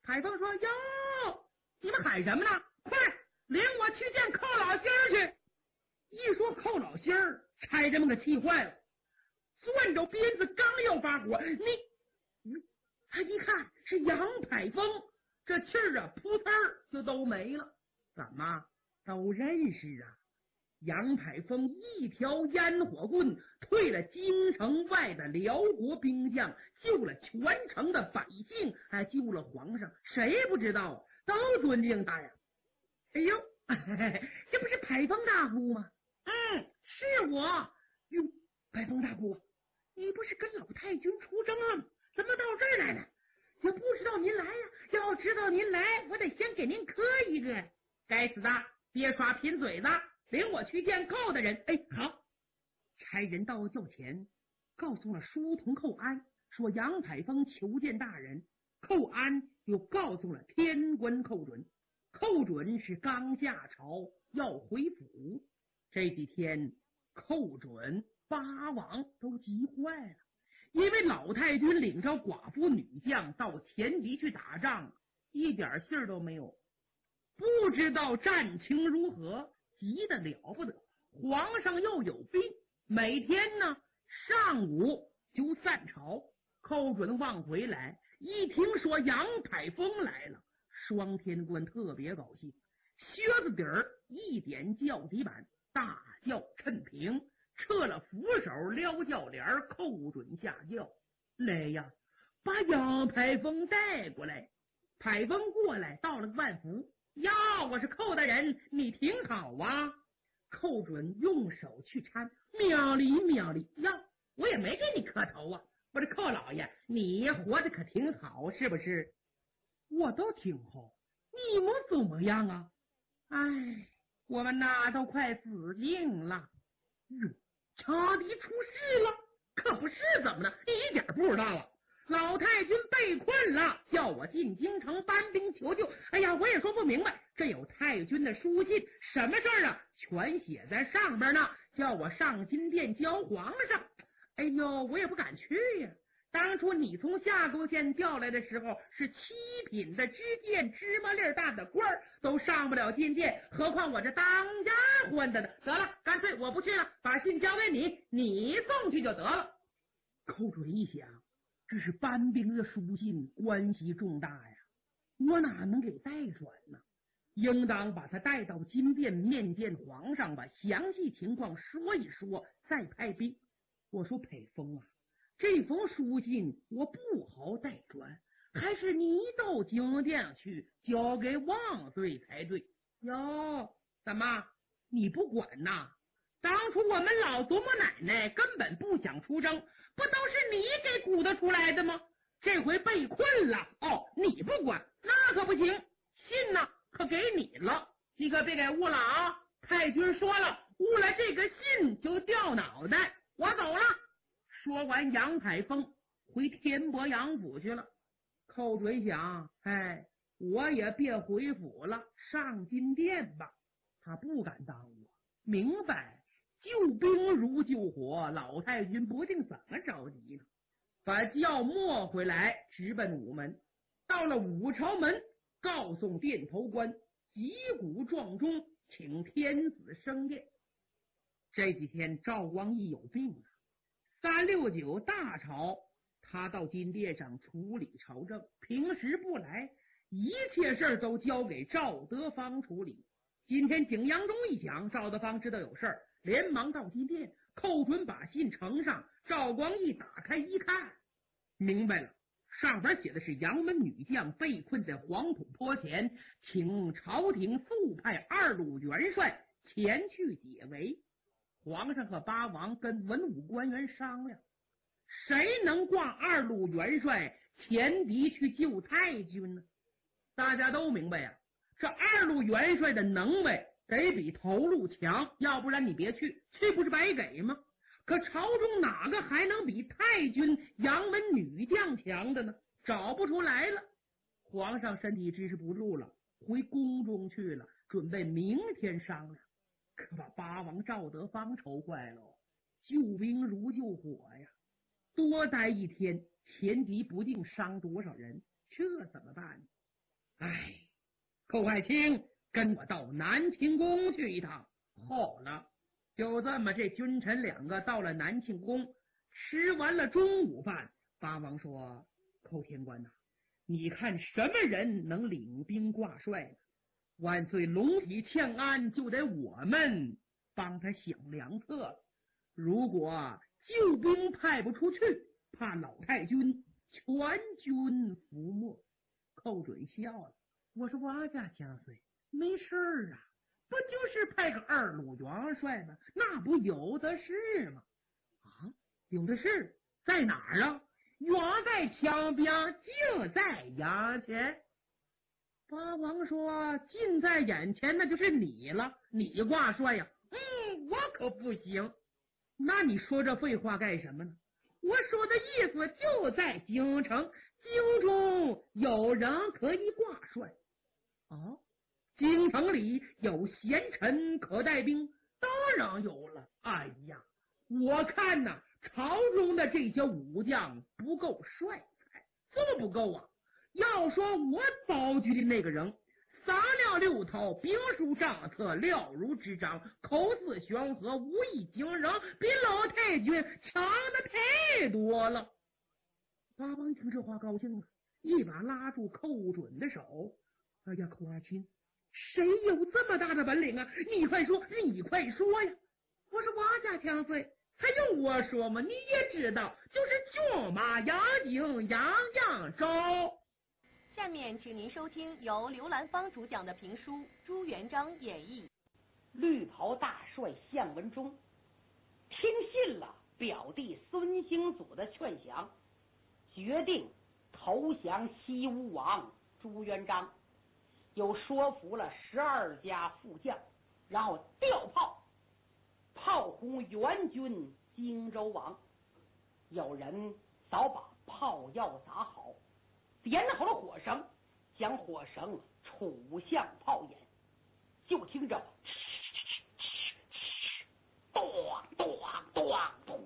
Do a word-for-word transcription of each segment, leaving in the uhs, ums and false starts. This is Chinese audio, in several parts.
海峰说：“哟，你们喊什么呢？快领我去见寇老仙儿去！”一说寇老仙儿，差人们给气坏了，攥着鞭子刚要发火，你，嗯，他一看是杨排风，这气儿啊，扑腾就都没了。怎么都认识啊？杨排风一条烟火棍退了京城外的辽国兵将，救了全城的百姓，还救了皇上，谁不知道？都尊敬他呀！哎呦，这不是排风大姑吗？嗯，是我。哟，排风大姑，你不是跟老太君出征了吗？怎么到这儿来了？也不知道您来呀。要知道您来，我得先给您磕一个。该死的，别耍贫嘴子，领我去见寇大人。哎，好。差人到轿前，告诉了书童寇安，说杨排风求见大人。寇安又告诉了天官寇准。寇准是刚下朝，要回府。这几天寇准八王都急坏了，因为老太君领着寡妇女将到前敌去打仗，一点信儿都没有，不知道战情如何，急得了不得。皇上又有病，每天呢上午就散朝。寇准往回来，一听说杨排风来了，双天官特别高兴，靴子底儿一点轿底板，大轿趁平，撤了扶手，撩轿帘，寇准下轿。来呀，把杨排风带过来。排风过来，到了万福。呀，我是寇大人，你挺好啊。寇准用手去搀，妙里妙里。呀，我也没给你磕头啊。我这寇老爷，你活得可挺好，是不是？我都挺好，你们怎么样啊？哎，我们那都快死定了。哟，差敌出事了？可不是，怎么的？一点不知道啊。老太君被困了，叫我进京城搬兵求救。哎呀，我也说不明白，这有太君的书信，什么事儿啊？全写在上边呢，叫我上金殿交皇上。哎呦，我也不敢去呀。当初你从夏州县调来的时候，是七品的知县，芝麻粒大的官儿都上不了金殿，何况我这当家混的呢？得了，干脆我不去了，把信交给你，你送去就得了。寇准一想，这是班兵的书信，关系重大呀，我哪能给代转呢？应当把他带到金殿面见皇上，把详细情况说一说，再派兵。我说裴峰啊，这封书信我不好代转，还是你到京殿去交给万岁才对。哟，怎么你不管呐？当初我们老祖母奶奶根本不想出征，不都是你给鼓捣出来的吗？这回被困了，哦，你不管，那可不行。信呢可给你了，你可别给误了啊！太君说了，误了这个信就掉脑袋。我走了。说完，杨排风回天伯阳府去了。寇准想，哎，我也别回府了，上金殿吧。他不敢耽误，明白救兵如救火，老太君不定怎么着急呢。把轿摸回来，直奔午门。到了武朝门，告送殿头官，击鼓撞钟，请天子升殿。这几天赵光义有病了，三六九大朝他到金殿上处理朝政，平时不来，一切事都交给赵德芳处理。今天景阳钟一响，赵德芳知道有事儿，连忙到金殿。寇准把信呈上，赵光义打开一看，明白了，上边写的是杨门女将被困在黄土坡前，请朝廷速派二路元帅前去解围。皇上和八王跟文武官员商量，谁能挂二路元帅前敌去救太君呢？大家都明白呀，这二路元帅的能耐得比头路强，要不然你别去，去不是白给吗？可朝中哪个还能比太君杨门女将强的呢？找不出来了。皇上身体支持不住了，回宫中去了，准备明天商量。可把八王赵德芳愁坏了，救兵如救火呀，多待一天前敌不定伤多少人，这怎么办？ 哎，寇爱卿，跟我到南清宫去一趟。好了，就这么，这君臣两个到了南庆宫，吃完了中午饭。八王说：“寇天官呐、啊，你看什么人能领兵挂帅呢？万岁龙体欠安，就得我们帮他想良策了。如果救兵派不出去，怕老太君全军覆没。”寇准笑了，我说：“王家将岁，没事儿啊，不就是派个二路元帅吗？那不有的是吗？”啊，有的是，在哪儿啊？远在墙边，近在眼前。八王说：“近在眼前，那就是你了，你挂帅呀。”嗯，我可不行。那你说这废话干什么呢？我说的意思就在京城，京中有人可以挂帅。哦，京城里有贤臣可带兵，当然有了。哎呀，我看呐、啊，朝中的这些武将不够帅才，这么不够啊！要说我遭遇的那个人，三两六套，兵书上册，了如指掌，口似悬河，武艺惊人，比老太君强的太多了。八王听这话高兴了，一把拉住寇准的手：“哎呀，寇阿钦，谁有这么大的本领啊？你快说，你快说呀！”我说：“王家将岁，还用我说吗？你也知道，就是骏马杨景样样招。” 下面请您收听由刘兰芳主讲的评书《朱元璋演义》。 绿袍大帅项文忠听信了表弟孙兴祖的劝降，决定投降西吴王朱元璋，又说服了十二家副将，然后调炮炮轰援军荆州王。有人早把炮药打好，点好了火绳，将火绳杵向炮眼，就听着咚咚咚咚，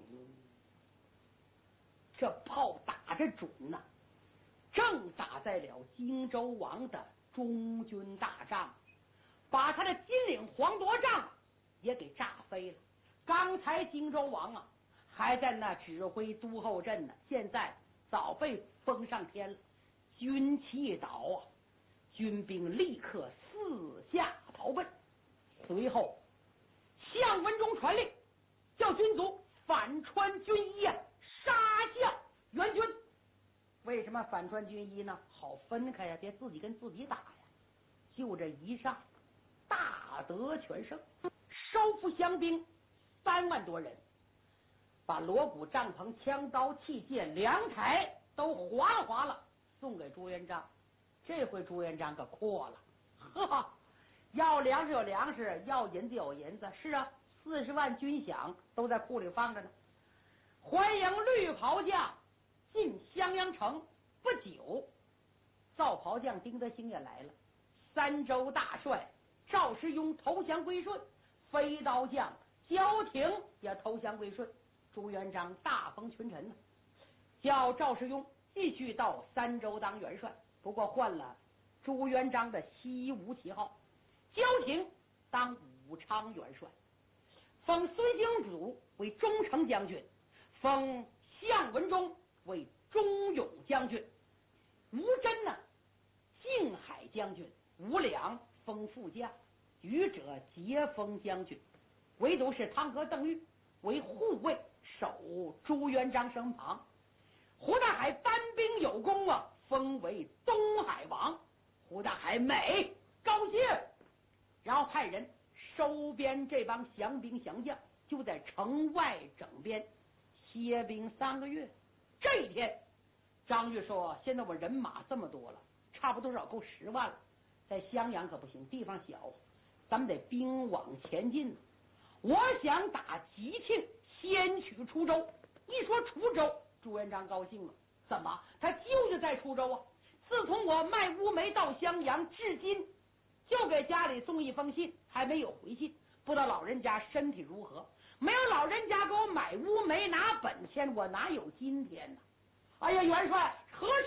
这炮打着准呐、啊，正打在了荆州王的中军大帐，把他的金领黄铎帐也给炸飞了。刚才荆州王啊还在那指挥都后镇呢，现在早被封上天了。军旗一倒啊，军兵立刻四下逃奔。随后项文忠传令，叫军卒反穿军衣啊，杀向援军。为什么反穿军衣呢？好分开呀，别自己跟自己打呀。就这一上，大得全胜，收复降兵三万多人，把锣鼓、帐篷、枪刀、器械、粮台都划了划了，送给朱元璋。这回朱元璋可阔了，呵呵，要粮食有粮食，要银子有银子。是啊，四十万军饷都在库里放着呢。欢迎绿袍将进襄阳城。不久，皂袍将丁德兴也来了，三州大帅赵世庸投降归顺，飞刀将焦廷也投降归顺。朱元璋大封群臣呢，叫赵世庸继续到三州当元帅，不过换了朱元璋的西吴旗号。焦廷当武昌元帅，封孙兴祖为中丞将军，封项文忠为中勇将军，吴真呢靖海将军，吴良封副将，余者皆封将军，唯独是汤和邓玉为护卫，守朱元璋身旁。胡大海单兵有功啊，封为东海王。胡大海美高兴，然后派人收编这帮降兵降将，就在城外整编，歇兵三个月。这一天，张玉说：“现在我人马这么多了，差不多少够十万了，在襄阳可不行，地方小，咱们得兵往前进。我想打吉庆，先取出州。”一说滁州，朱元璋高兴了，怎么？他舅舅在滁州啊！自从我卖乌梅到襄阳，至今就给家里送一封信，还没有回信，不知道老人家身体如何。没有老人家给我买乌梅拿本钱，我哪有今天呢？哎呀，元帅，何